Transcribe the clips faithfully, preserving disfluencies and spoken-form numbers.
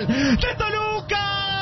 gol de Toluca.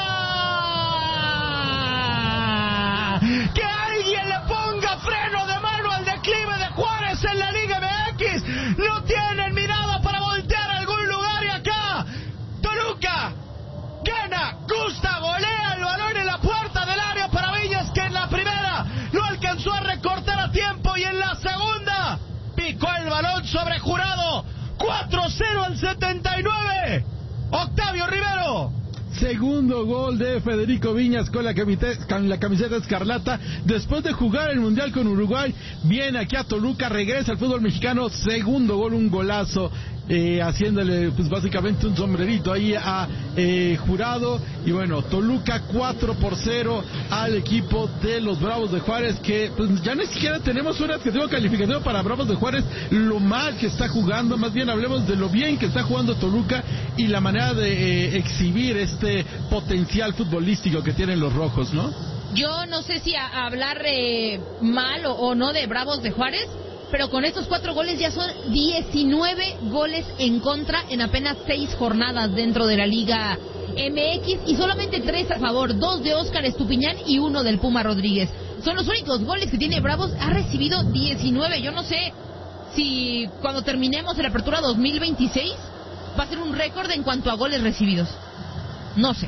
Que alguien le ponga freno de mano al declive de Juárez en la Liga M X. No tienen mirada para voltear a algún lugar y acá Toluca gana, gusta, golea el balón en la puerta del área para Viñas, que en la primera no alcanzó a recortar a tiempo y en la segunda picó el balón sobre Jurado. cuatro cero al setenta y nueve. Octavio Rivero. Segundo gol de Federico Viñas con la, camiseta, con la camiseta escarlata. Después de jugar el Mundial con Uruguay, viene aquí a Toluca, regresa al fútbol mexicano. Segundo gol, un golazo, eh, haciéndole pues básicamente un sombrerito ahí a eh, Jurado. Y bueno, Toluca cuatro por cero al equipo de los Bravos de Juárez, que pues ya ni siquiera tenemos un adjetivo calificativo para Bravos de Juárez, lo mal que está jugando. Más bien hablemos de lo bien que está jugando Toluca y la manera de eh, exhibir este potencial futbolístico que tienen los rojos, ¿no? Yo no sé si a, a hablar eh, mal o, o no de Bravos de Juárez, pero con estos cuatro goles ya son diecinueve goles en contra en apenas seis jornadas dentro de la Liga M X y solamente tres a favor, dos de Óscar Estupiñán y uno del Puma Rodríguez. Son los únicos goles que tiene Bravos, ha recibido diecinueve. Yo no sé si cuando terminemos la apertura dos mil veintiséis va a ser un récord en cuanto a goles recibidos. No sé.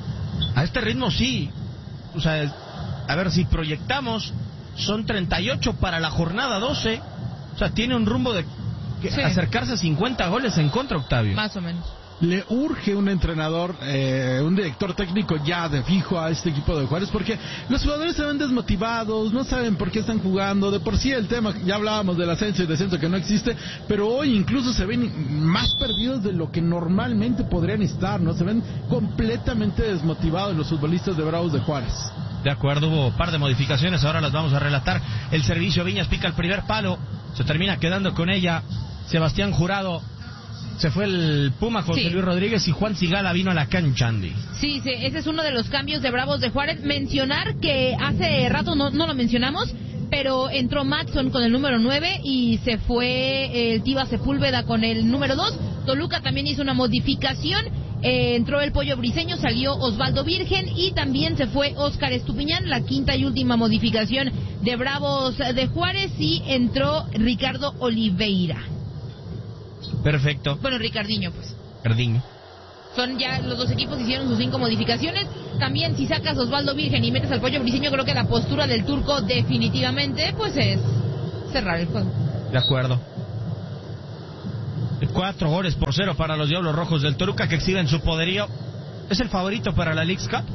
A este ritmo sí. O sea, a ver, si proyectamos, son treinta y ocho para la jornada doce. O sea, tiene un rumbo de sí. acercarse a cincuenta goles en contra, Octavio. Más o menos. Le urge un entrenador, eh, un director técnico ya de fijo a este equipo de Juárez, porque los jugadores se ven desmotivados, no saben por qué están jugando. De por sí el tema, ya hablábamos del ascenso y descenso que no existe, pero hoy incluso se ven más perdidos de lo que normalmente podrían estar, ¿no? Se ven completamente desmotivados los futbolistas de Bravos de Juárez. De acuerdo, hubo un par de modificaciones, ahora las vamos a relatar. El servicio, Viñas pica el primer palo, se termina quedando con ella Sebastián Jurado. Se fue el Puma José sí. Luis Rodríguez y Juan Sigala vino a la cancha, Andy. Sí, sí, ese es uno de los cambios de Bravos de Juárez. Mencionar que hace rato no, no lo mencionamos, pero entró Matson con el número nueve y se fue el Tiva Sepúlveda con el número dos. Toluca también hizo una modificación. Eh, entró el Pollo Briseño, salió Osvaldo Virgen y también se fue Óscar Estupiñán, la quinta y última modificación de Bravos de Juárez, y entró Ricardo Oliveira. Perfecto. Bueno, Ricardiño, pues. Ricardiño. Son ya, los dos equipos hicieron sus cinco modificaciones. También, si sacas Osvaldo Virgen y metes al Pollo Briseño, creo que la postura del turco definitivamente, pues es cerrar el juego. De acuerdo. Cuatro goles por cero para los Diablos Rojos del Toluca, que exhiben su poderío. ¿Es el favorito para la Leagues Cup?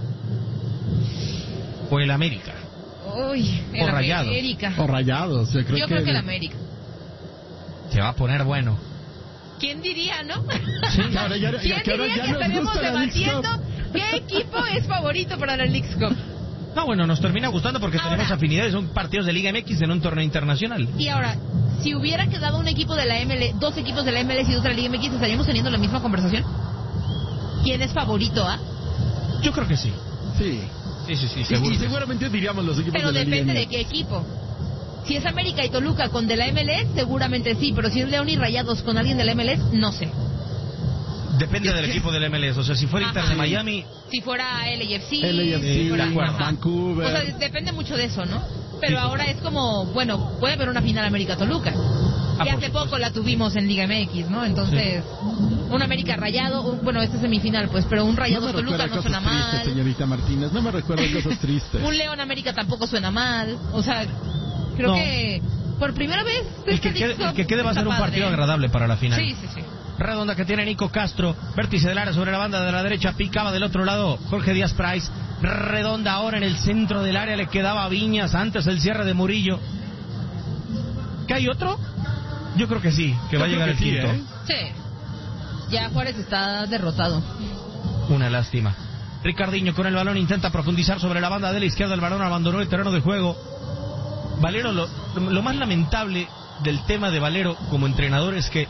¿O el América? Uy, el o Rayados. América. O Rayados. Yo creo, yo que, creo que el América. Se va a poner bueno. ¿Quién diría, no? Sí, claro, ya, ya, ¿Quién que diría ya que estaremos debatiendo qué equipo es favorito para la Leagues Cup? No, bueno, nos termina gustando porque ahora, tenemos afinidades, son partidos de Liga M X en un torneo internacional. Y ahora, si hubiera quedado un equipo de la M L, dos equipos de la M L S y dos de la Liga M X, ¿estaríamos teniendo la misma conversación? ¿Quién es favorito, ah? ¿eh? Yo creo que sí. Sí. Sí, sí, sí, seguro. Y, y seguramente diríamos los equipos pero de la Liga depende M de X. qué equipo. Si es América y Toluca con de la M L S, seguramente sí, pero si es León y Rayados con alguien de la M L S, no sé. Depende del equipo del M L S, o sea, si fuera Inter de Miami... Si fuera L A F C... L A F C, si fuera, Vancouver... O sea, depende mucho de eso, ¿no? Pero sí, ahora es como, bueno, puede haber una final América-Toluca. Ah, y hace poco la tuvimos en Liga M X, ¿no? Entonces, sí. un América Rayado, un, bueno, este es semifinal, pues, pero un Rayado no Toluca no suena mal. Tristes, señorita Martínez, no me recuerda cosas tristes. Un León América tampoco suena mal, o sea, creo no. que por primera vez... El que, quede, el que quede va a ser un partido agradable para la final. Sí, sí, sí. Redonda que tiene Nico Castro, vértice del área sobre la banda de la derecha, picaba del otro lado Jorge Díaz Price. Redonda ahora en el centro del área, le quedaba a Viñas antes el cierre de Murillo. ¿Qué hay otro? Yo creo que sí, que Yo va a llegar el sí, quinto. ¿eh? Sí, ya Juárez está derrotado. Una lástima. Ricardiño con el balón intenta profundizar sobre la banda de la izquierda, el balón abandonó el terreno de juego. Valero, lo, lo más lamentable del tema de Valero como entrenador es que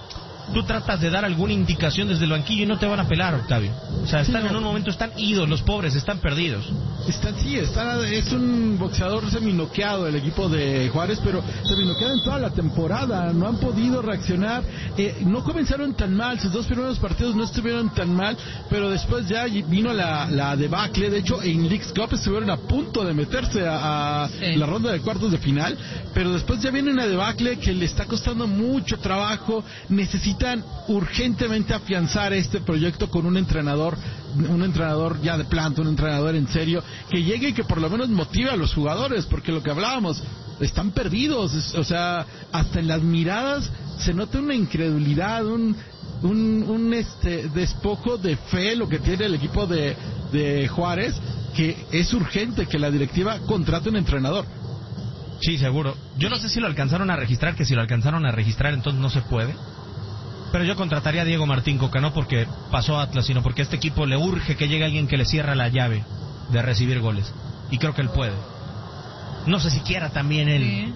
tú tratas de dar alguna indicación desde el banquillo y no te van a pelar, Octavio. O sea, están sí, no. en un momento, están idos, los pobres, están perdidos. Están, sí, está, es un boxeador seminoqueado el equipo de Juárez, pero seminoqueado en toda la temporada, no han podido reaccionar, eh, no comenzaron tan mal, sus dos primeros partidos no estuvieron tan mal, pero después ya vino la, la debacle. De hecho en Leagues Cup estuvieron a punto de meterse a, a sí. la ronda de cuartos de final, pero después ya viene una debacle que le está costando mucho trabajo. Necesitan urgentemente afianzar este proyecto con un entrenador, un entrenador ya de planta, un entrenador en serio, que llegue y que por lo menos motive a los jugadores, porque lo que hablábamos, están perdidos, o sea, hasta en las miradas se nota una incredulidad, un un, un este despojo de fe lo que tiene el equipo de, de Juárez, que es urgente que la directiva contrate un entrenador. Sí, seguro. Yo no sé si lo alcanzaron a registrar, que si lo alcanzaron a registrar entonces no se puede. Pero yo contrataría a Diego Martín Coca, no porque pasó a Atlas, sino porque a este equipo le urge que llegue alguien que le cierra la llave de recibir goles. Y creo que él puede. No sé si quiera también él. Sí.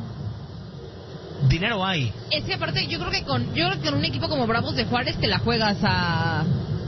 Dinero hay. Es que aparte yo creo que con yo creo que con un equipo como Bravos de Juárez te la juegas a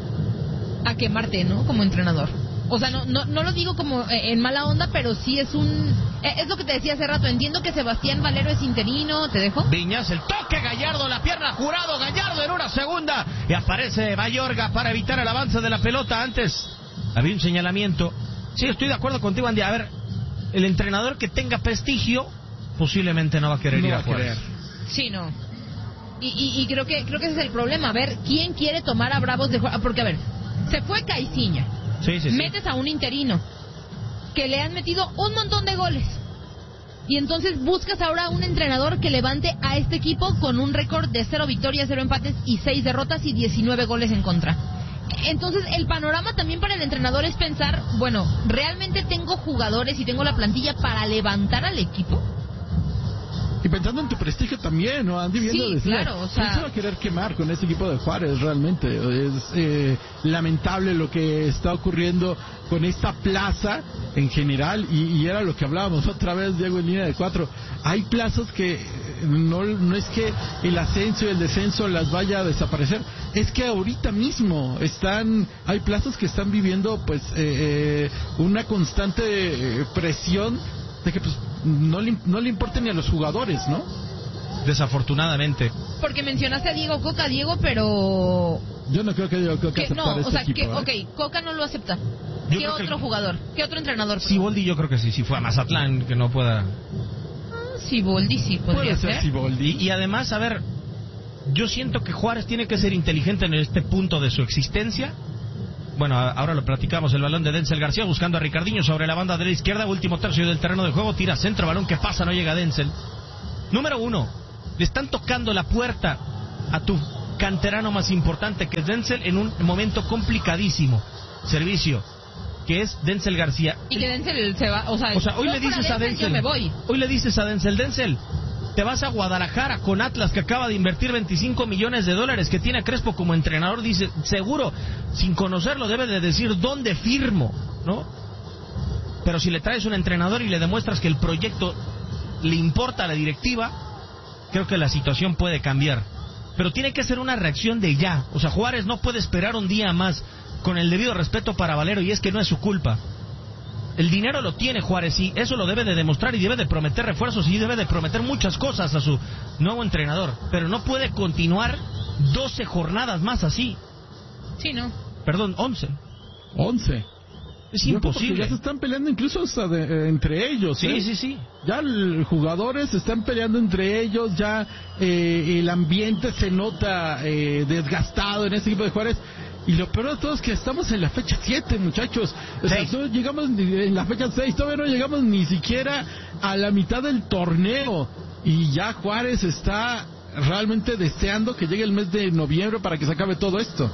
a quemarte, ¿no? Como entrenador. O sea, no no no lo digo como en mala onda, pero sí es un... Es lo que te decía hace rato, entiendo que Sebastián Valero es interino, ¿te dejo? Viñas, el toque, Gallardo, la pierna, Jurado, Gallardo en una segunda, y aparece Mayorga para evitar el avance de la pelota. Antes había un señalamiento. Sí, estoy de acuerdo contigo, Andy. A ver, el entrenador que tenga prestigio posiblemente no va a querer no ir a, a Juárez. Sí, no. Y, y, y creo que creo que ese es el problema. A ver, ¿quién quiere tomar a Bravos de Juárez? Porque, a ver, se fue Caiciña. Sí, sí, sí. Metes a un interino que le han metido un montón de goles y entonces buscas ahora un entrenador que levante a este equipo con un récord de cero victorias, cero empates y seis derrotas y diecinueve goles en contra. Entonces el panorama también para el entrenador es pensar, bueno, ¿realmente tengo jugadores y tengo la plantilla para levantar al equipo? Y pensando en tu prestigio también, ¿no? Andy viendo sí, decía, claro, o sea... ¿quién se va a querer quemar con este equipo de Juárez realmente? Es eh, lamentable lo que está ocurriendo con esta plaza en general, y, y era lo que hablábamos otra vez, Diego, en línea de cuatro. Hay plazas que no, no es que el ascenso y el descenso las vaya a desaparecer, es que ahorita mismo están, hay plazas que están viviendo pues eh, eh, una constante eh, presión de que pues no le, no le importa ni a los jugadores, ¿no? Desafortunadamente. Porque mencionaste a Diego Coca, Diego, pero... Yo no creo que Diego Coca aceptara no, o este sea, equipo, que, ¿eh? ok, Coca no lo acepta. Yo ¿Qué otro que... jugador? ¿Qué otro entrenador? Siboldi yo creo que sí, si fue a Mazatlán, que no pueda... Ah, Siboldi sí podría Puede ser. ser. Siboldi. Y, y además, a ver, yo siento que Juárez tiene que ser inteligente en este punto de su existencia. Bueno, ahora lo platicamos, el balón de Denzel García buscando a Ricardinho sobre la banda de la izquierda, último tercio del terreno de juego, tira centro, balón que pasa, no llega Denzel. Número uno, le están tocando la puerta a tu canterano más importante, que es Denzel, en un momento complicadísimo. Servicio, que es Denzel García. Y que Denzel se va, o sea, o sea hoy le dices a Denzel, yo me voy. Hoy le dices a Denzel, Denzel, te vas a Guadalajara con Atlas, que acaba de invertir veinticinco millones de dólares, que tiene a Crespo como entrenador, dice, seguro, sin conocerlo, debe de decir dónde firmo, ¿no? Pero si le traes un entrenador y le demuestras que el proyecto le importa a la directiva, creo que la situación puede cambiar. Pero tiene que ser una reacción de ya. O sea, Juárez no puede esperar un día más, con el debido respeto para Valero, y es que no es su culpa. El dinero lo tiene Juárez y eso lo debe de demostrar, y debe de prometer refuerzos y debe de prometer muchas cosas a su nuevo entrenador, pero no puede continuar doce jornadas más así. Sí, ¿no? Perdón, once. once. Es imposible. Ya se están peleando incluso hasta de, eh, entre ellos. Sí, ¿eh? sí, sí. Ya los jugadores se están peleando entre ellos, ya eh, el ambiente se nota eh, desgastado en este equipo de Juárez. Y lo peor de todo es que estamos en la fecha siete, muchachos. O sea, no llegamos en la fecha seis, todavía no llegamos ni siquiera a la mitad del torneo. Y ya Juárez está realmente deseando que llegue el mes de noviembre para que se acabe todo esto.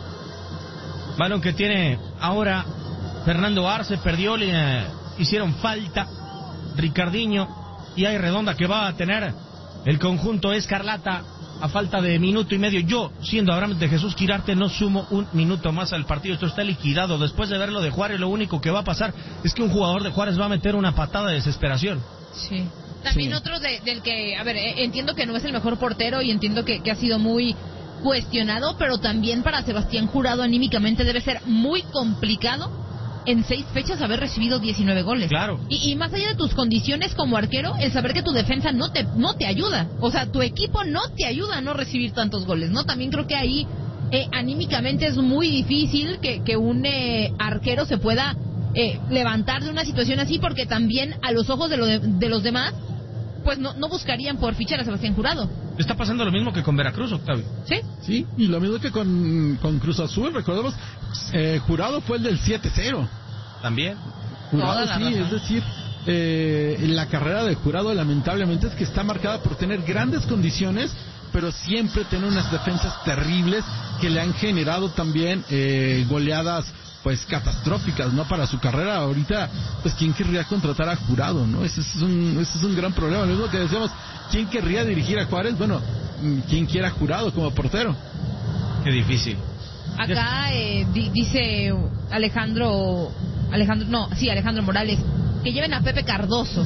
Balón que tiene ahora Fernando Arce, perdió, le eh, hicieron falta Ricardinho, y hay redonda que va a tener el conjunto escarlata a falta de minuto y medio. Yo, siendo Abraham de Jesús Quirarte, no sumo un minuto más al partido. Esto está liquidado. Después de verlo de Juárez, lo único que va a pasar es que un jugador de Juárez va a meter una patada de desesperación. Sí. También sí. Otro de, del que, a ver, entiendo que no es el mejor portero y entiendo que, que ha sido muy cuestionado, pero también para Sebastián Jurado anímicamente debe ser muy complicado en seis fechas haber recibido diecinueve goles. Claro. Y, y más allá de tus condiciones como arquero, el saber que tu defensa no te no te ayuda. O sea, tu equipo no te ayuda a no recibir tantos goles, ¿no? También creo que ahí eh, anímicamente es muy difícil que, que un eh, arquero se pueda eh, levantar de una situación así, porque también a los ojos de, lo de, de los demás, pues no, no buscarían por fichar a Sebastián Jurado. Está pasando lo mismo que con Veracruz, Octavio. Sí. Sí, y lo mismo que con, con Cruz Azul, recordemos, eh, Jurado fue el del siete cero. También. Jurado, sí, es decir, eh, la carrera de Jurado lamentablemente es que está marcada por tener grandes condiciones, pero siempre tiene unas defensas terribles que le han generado también eh, goleadas pues catastróficas, ¿no? Para su carrera ahorita, pues quién querría contratar a Jurado, ¿no? Ese es un, ese es un gran problema. Lo mismo que decíamos, ¿quién querría dirigir a Juárez? Bueno, ¿quién quiera a Jurado como portero? Qué difícil. Acá eh, di, dice Alejandro, Alejandro, no, sí, Alejandro Morales, que lleven a Pepe Cardoso.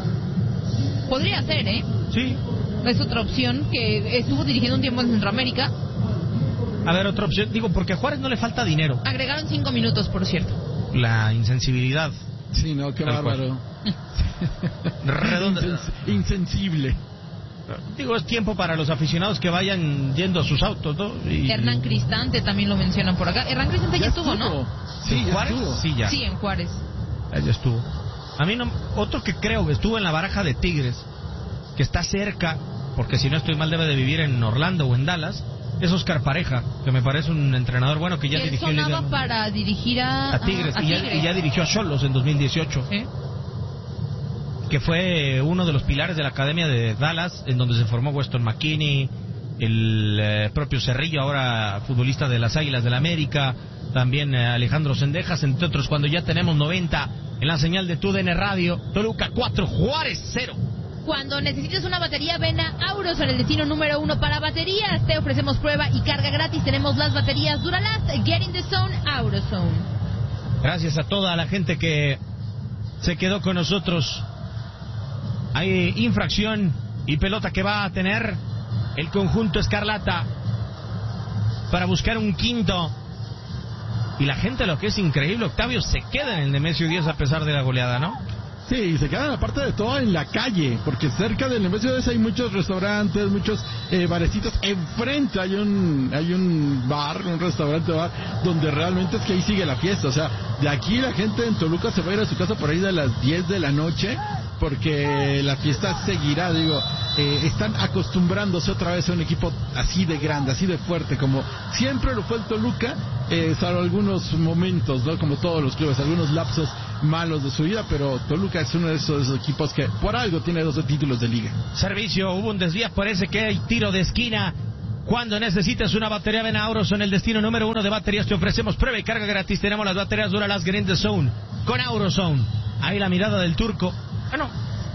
Podría ser, ¿eh? Sí. Es otra opción, que estuvo dirigiendo un tiempo en Centroamérica. A ver, otra opción. Digo, porque a Juárez no le falta dinero. Agregaron cinco minutos, por cierto. La insensibilidad. Sí, no, qué Tal bárbaro. Redonda. Insens- insensible. Digo, es tiempo para los aficionados que vayan yendo a sus autos, ¿no? Y... Hernán Cristante también lo mencionan por acá. Hernán Cristante ya, ya estuvo, estuvo, ¿no? Sí, ¿En ya Juárez? Estuvo. Sí, ya. Sí, en Juárez. Ya estuvo. A mí no... Otro que creo que estuvo en la baraja de Tigres, que está cerca, porque si no estoy mal debe de vivir en Orlando o en Dallas, es Oscar Pareja, que me parece un entrenador bueno que ya y él dirigió sonaba Liga... para dirigir a, a Tigres, a, a y, ya, Tigres. y ya dirigió a Xolos en dos mil dieciocho. ¿Sí? Que fue uno de los pilares de la Academia de Dallas, en donde se formó Weston McKinney, el eh, propio Cerrillo, ahora futbolista de las Águilas del la América, también eh, Alejandro Cendejas, entre otros. Cuando ya tenemos noventa en la señal de T U D N Radio, Toluca cuatro, Juárez cero. Cuando necesites una batería, ven a Auros, en el destino número uno para baterías. Te ofrecemos prueba y carga gratis. Tenemos las baterías Duralast, Get in the Zone, Aurozone. Gracias a toda la gente que se quedó con nosotros. Hay infracción y pelota que va a tener el conjunto Escarlata para buscar un quinto. Y la gente, lo que es increíble, Octavio, se queda en el Nemesio diez a pesar de la goleada, ¿no? Sí, se quedan aparte de todo en la calle, porque cerca del Nemesio diez hay muchos restaurantes, muchos eh, barecitos. Enfrente hay un hay un bar, un restaurante bar, donde realmente es que ahí sigue la fiesta. O sea, de aquí la gente en Toluca se va a ir a su casa por ahí de las diez de la noche, porque la fiesta seguirá. Digo, eh, están acostumbrándose otra vez a un equipo así de grande, así de fuerte, como siempre lo fue el Toluca, eh, salvo algunos momentos, ¿no? Como todos los clubes, algunos lapsos malos de su vida, pero Toluca es uno de esos, de esos equipos que por algo tiene doce títulos de liga. Servicio, hubo un desvío, parece que hay tiro de esquina. Cuando necesites una batería, ven a Auroson, el destino número uno de baterías. Te ofrecemos prueba y carga gratis. Tenemos las baterías Duralast Get in the Zone con Auroson. Ahí la mirada del turco. Bueno,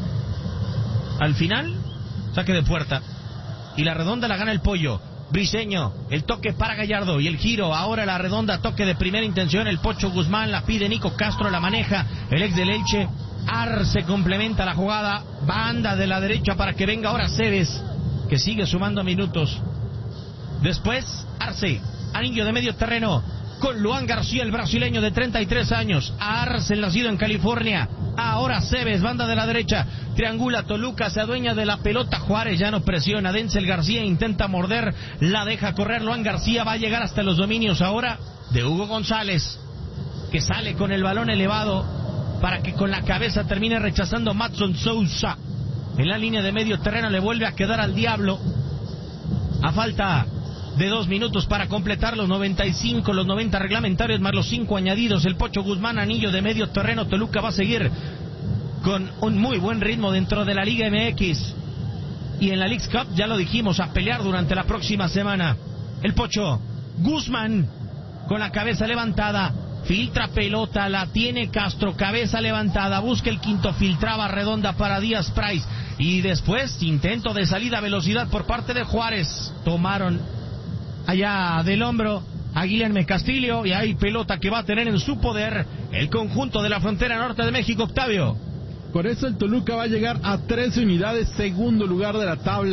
al final, saque de puerta. Y la redonda la gana el Pollo. Briseño, el toque para Gallardo y el giro, ahora la redonda, toque de primera intención, el Pocho Guzmán la pide, Nico Castro la maneja, el ex del Elche, Arce complementa la jugada, banda de la derecha para que venga ahora Cebes, que sigue sumando minutos. Después, Arce, anillo de medio terreno, con Luan García, el brasileño de treinta y tres años, Arce, el nacido en California, ahora Cebes, banda de la derecha, triangula Toluca, se adueña de la pelota, Juárez ya no presiona, Denzel García intenta morder, la deja correr, Luan García va a llegar hasta los dominios ahora de Hugo González, que sale con el balón elevado para que con la cabeza termine rechazando Matson Sousa, en la línea de medio terreno le vuelve a quedar al diablo, a falta de dos minutos para completar los noventa y cinco, los noventa reglamentarios más los cinco añadidos. El Pocho Guzmán, anillo de medio terreno. Toluca va a seguir con un muy buen ritmo dentro de la Liga M X. Y en la Leagues Cup, ya lo dijimos, a pelear durante la próxima semana. El Pocho Guzmán con la cabeza levantada. Filtra pelota, la tiene Castro, cabeza levantada, busca el quinto, filtraba redonda para Díaz Price. Y después, intento de salida a velocidad por parte de Juárez. Tomaron allá del hombro a Guillermo Castillo y hay pelota que va a tener en su poder el conjunto de la frontera norte de México, Octavio. Por eso el Toluca va a llegar a trece unidades, segundo lugar de la tabla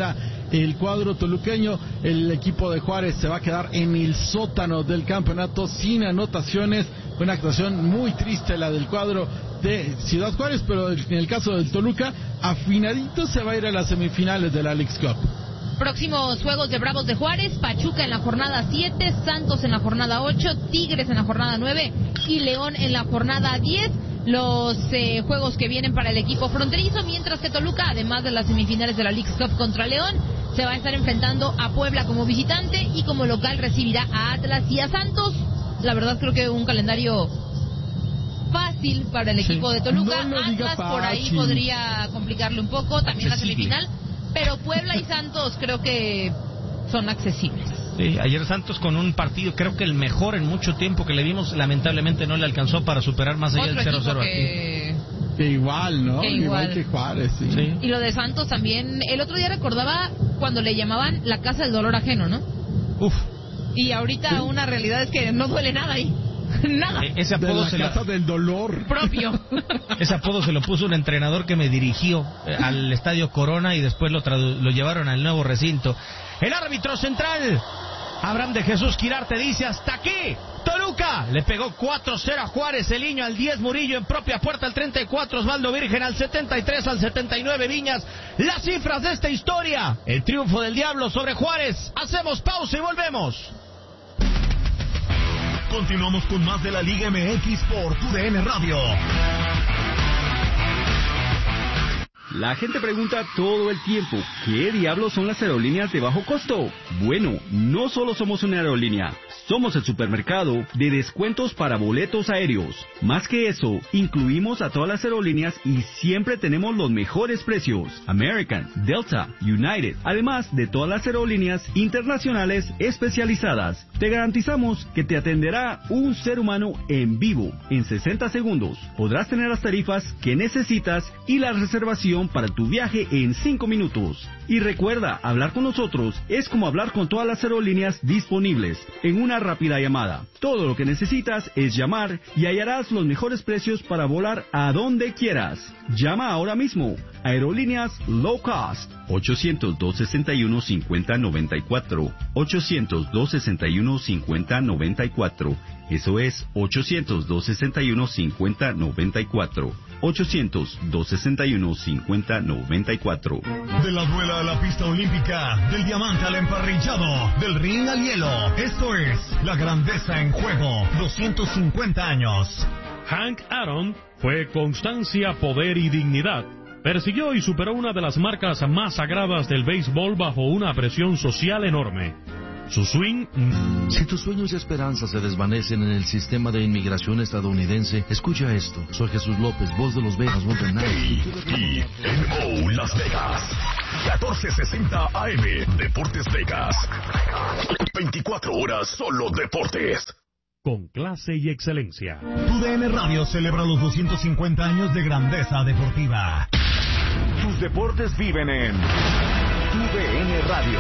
el cuadro toluqueño. El equipo de Juárez se va a quedar en el sótano del campeonato sin anotaciones. Una actuación muy triste la del cuadro de Ciudad Juárez, pero en el caso del Toluca, afinadito se va a ir a las semifinales de la Leagues Cup. Próximos juegos de Bravos de Juárez: Pachuca en la jornada siete, Santos en la jornada ocho, Tigres en la jornada nueve y León en la jornada diez. Los eh, juegos que vienen para el equipo fronterizo, mientras que Toluca, además de las semifinales de la Leagues Cup contra León, se va a estar enfrentando a Puebla como visitante y como local recibirá a Atlas y a Santos. La verdad creo que un calendario fácil para el equipo sí. de Toluca. No Atlas por ahí podría complicarle un poco, también accesible. La semifinal, pero Puebla y Santos creo que son accesibles. Sí, ayer Santos con un partido, creo que el mejor en mucho tiempo que le vimos, lamentablemente no le alcanzó para superar más allá del cero cero que... aquí. Que igual, ¿no? Que igual. igual que Juárez, sí. sí. Y lo de Santos también, el otro día recordaba cuando le llamaban la casa del dolor ajeno, ¿no? Uf. Y ahorita sí. una realidad es que no duele nada ahí. Nada. E- ese apodo de la se casa lo... del dolor propio. Ese apodo se lo puso un entrenador que me dirigió eh, al Estadio Corona y después lo, tradu- lo llevaron al nuevo recinto. El árbitro central, Abraham de Jesús Quirarte, dice: hasta aquí. Toluca le pegó cuatro cero a Juárez. Eliño al diez, Murillo en propia puerta al treinta y cuatro, Osvaldo Virgen al setenta y tres, al setenta y nueve Viñas. Las cifras de esta historia: el triunfo del Diablo sobre Juárez. Hacemos pausa y volvemos. Continuamos con más de la Liga M X por T U D N Radio. La gente pregunta todo el tiempo, ¿qué diablos son las aerolíneas de bajo costo? Bueno, no solo somos una aerolínea, somos el supermercado de descuentos para boletos aéreos. Más que eso, incluimos a todas las aerolíneas y siempre tenemos los mejores precios. American, Delta, United, además de todas las aerolíneas internacionales especializadas. Te garantizamos que te atenderá un ser humano en vivo en sesenta segundos. Podrás tener las tarifas que necesitas y la reservación para tu viaje en cinco minutos. Y recuerda, hablar con nosotros es como hablar con todas las aerolíneas disponibles en una rápida llamada. Todo lo que necesitas es llamar y hallarás los mejores precios para volar a donde quieras. Llama ahora mismo. Aerolíneas Low Cost. ochocientos, dos sesenta y uno, cincuenta noventa y cuatro. ochocientos, dos sesenta y uno, cincuenta noventa y cuatro. Eso es ochocientos, dos sesenta y uno, cincuenta noventa y cuatro. ochocientos, dos sesenta y uno, cincuenta noventa y cuatro. De la duela a la pista olímpica, del diamante al emparrillado, del ring al hielo. Esto es La Grandeza en Juego, doscientos cincuenta años. Hank Aaron fue constancia, poder y dignidad. Persiguió y superó una de las marcas más sagradas del béisbol bajo una presión social enorme. Su swing... Si tus sueños y esperanzas se desvanecen en el sistema de inmigración estadounidense, escucha esto. Soy Jesús López, voz de los Vegas Golden Knights. Y en O Las Vegas, catorce sesenta A M, Deportes Vegas. veinticuatro horas solo deportes. Con clase y excelencia. T U D N Radio celebra los doscientos cincuenta años de grandeza deportiva. Tus deportes viven en T U D N Radio.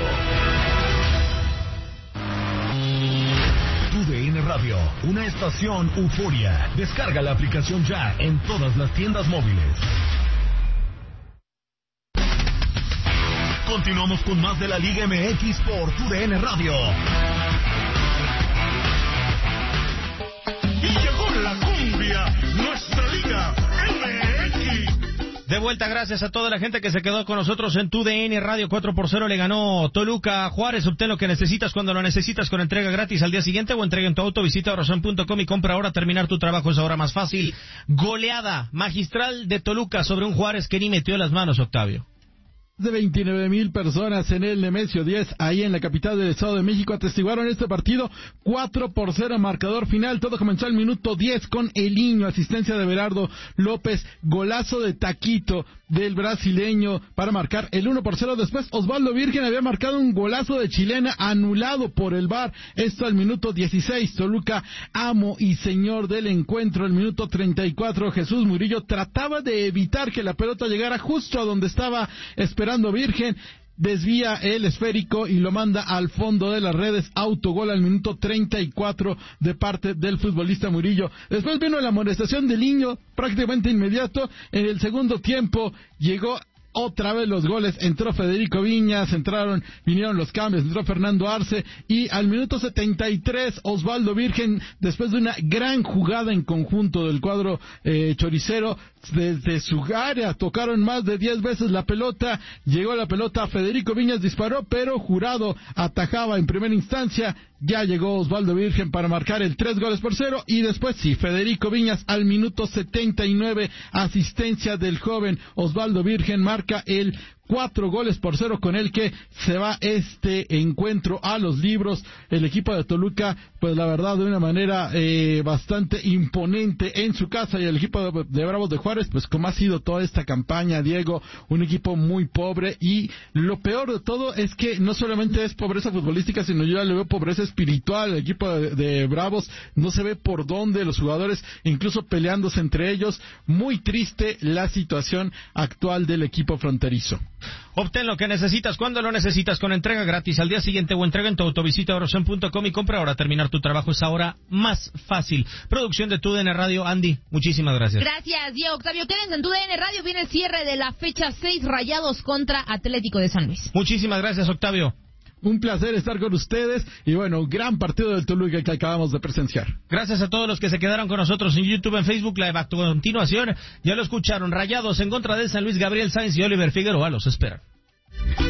T U D N Radio, una estación euforia. Descarga la aplicación ya en todas las tiendas móviles. Continuamos con más de la Liga M X por T U D N Radio. Y llegó la cumbia, nuestra Liga M X. De vuelta, gracias a toda la gente que se quedó con nosotros en T U D N Radio. Cuatro por cero le ganó Toluca a Juárez. Obtén lo que necesitas cuando lo necesitas con entrega gratis al día siguiente o entrega en tu auto. Visita Orazón punto com y compra ahora. Terminar tu trabajo es ahora más fácil. Goleada magistral de Toluca sobre un Juárez que ni metió las manos, Octavio. De veintinueve mil personas en el Nemesio diez, ahí en la capital del Estado de México, atestiguaron este partido. Cuatro por cero marcador final. Todo comenzó al minuto diez con Eliño, asistencia de Berardo López, golazo de taquito del brasileño para marcar el uno por cero. Después Osvaldo Virgen había marcado un golazo de chilena anulado por el V A R. Esto al minuto dieciséis. Toluca, amo y señor del encuentro. El minuto treinta y cuatro, Jesús Murillo trataba de evitar que la pelota llegara justo a donde estaba esperando Virgen, desvía el esférico y lo manda al fondo de las redes. Autogol al minuto treinta y cuatro de parte del futbolista Murillo. Después vino la amonestación del Niño prácticamente inmediato. En el segundo tiempo llegó otra vez los goles, entró Federico Viñas, entraron, vinieron los cambios, entró Fernando Arce, y al minuto setenta y tres Osvaldo Virgen, después de una gran jugada en conjunto del cuadro eh, choricero, desde su área tocaron más de diez veces la pelota, llegó la pelota, Federico Viñas disparó, pero Jurado atajaba en primera instancia, ya llegó Osvaldo Virgen para marcar el tres goles por cero, y después sí, Federico Viñas al minuto setenta y nueve, asistencia del joven Osvaldo Virgen, marca el cuatro goles por cero, con el que se va este encuentro a los libros. El equipo de Toluca, pues la verdad, de una manera eh, bastante imponente en su casa, y el equipo de, de Bravos de Juárez, pues como ha sido toda esta campaña, Diego, un equipo muy pobre, y lo peor de todo es que no solamente es pobreza futbolística, sino yo ya le veo pobreza espiritual. El equipo de, de Bravos no se ve por dónde, los jugadores incluso peleándose entre ellos. Muy triste la situación actual del equipo fronterizo. Obtén lo que necesitas cuando lo necesitas, con entrega gratis al día siguiente o entrega en tu auto. Visita Orosen punto com y compra ahora. Terminar tu trabajo es ahora más fácil. Producción de Tu D N Radio. Andy, muchísimas gracias. Gracias, Diego. Octavio, quédense en Tu D N Radio. Viene el cierre de la fecha seis, Rayados contra Atlético de San Luis. Muchísimas gracias, Octavio. Un placer estar con ustedes, y bueno, gran partido del Toluca que acabamos de presenciar. Gracias a todos los que se quedaron con nosotros en YouTube, en Facebook Live. A continuación, ya lo escucharon, Rayados en contra de San Luis, Gabriel Sainz y Oliver Figueroa los esperan.